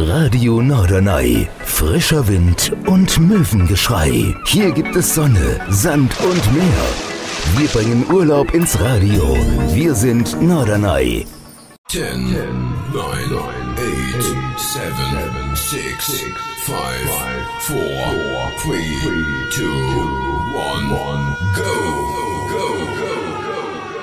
Radio Norderney. Frischer Wind und Möwengeschrei. Hier gibt es Sonne, Sand und Meer. Wir bringen Urlaub ins Radio. Wir sind Norderney. 10, 9, 8, 7, 6, 5, 4, 3, 2, 1, go, go, go.